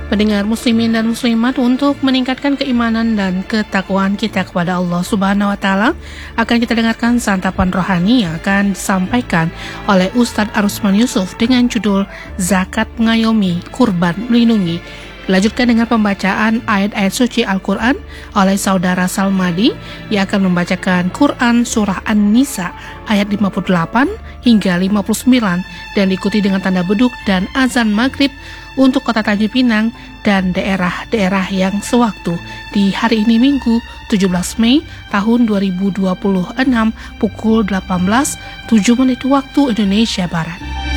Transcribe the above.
Pendengar muslimin dan muslimat, untuk meningkatkan keimanan dan ketakwaan kita kepada Allah Subhanahu wa Ta'ala, akan kita dengarkan santapan rohani yang akan disampaikan oleh Ustadz Arusman Yusuf dengan judul Zakat Mengayomi, Kurban Melindungi. Dilanjutkan dengan pembacaan ayat-ayat suci Al-Quran oleh Saudara Salmadi yang akan membacakan Quran Surah An-Nisa ayat 58 hingga 59 dan diikuti dengan tanda beduk dan azan maghrib untuk kota Tanjung Pinang dan daerah-daerah yang sewaktu di hari ini Minggu 17 Mei tahun 2026 pukul 18:07 waktu Indonesia Barat.